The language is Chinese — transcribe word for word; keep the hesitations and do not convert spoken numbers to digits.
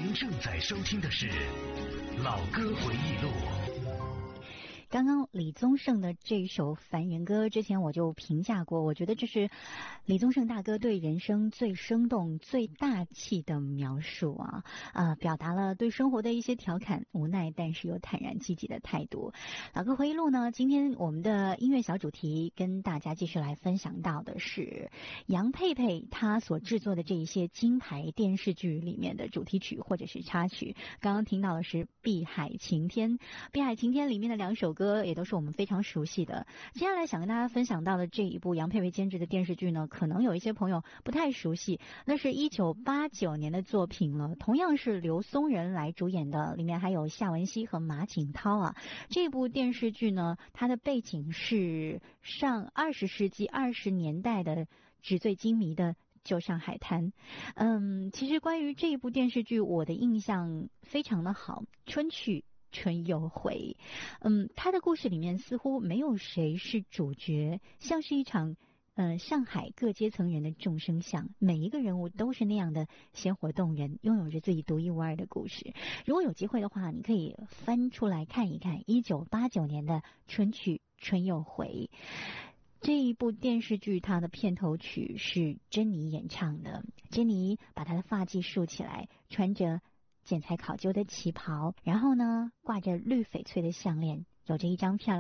您正在收听的是《老歌回忆录》。 刚刚李宗盛的这首《凡人歌》之前我就评价过，我觉得这是李宗盛大哥对人生最生动最大气的描述啊，呃，表达了对生活的一些调侃无奈但是又坦然积极的态度。老歌回忆录呢，今天我们的音乐小主题跟大家继续来分享到的是杨佩佩她所制作的这一些金牌电视剧里面的主题曲或者是插曲。刚刚听到的是《碧海晴天》，《碧海晴天》里面的两首歌歌也都是我们非常熟悉的。接下来想跟大家分享到的这一部杨佩佩监制的电视剧呢，可能有一些朋友不太熟悉，那是一九八九年的作品了，同样是刘松仁来主演的，里面还有夏文熙和马景涛啊。这部电视剧呢，它的背景是上二十世纪二十年代的纸醉金迷的就上海滩。嗯，其实关于这一部电视剧，我的印象非常的好，春去春又回。嗯，他的故事里面似乎没有谁是主角，像是一场呃上海各阶层人的众生相，每一个人物都是那样的鲜活动人，拥有着自己独一无二的故事。如果有机会的话，你可以翻出来看一看一九八九年的春去春又回。这一部电视剧它的片头曲是珍妮演唱的，珍妮把她的发髻竖起来，穿着剪裁考究的旗袍，然后呢挂着绿翡翠的项链，有着一张漂亮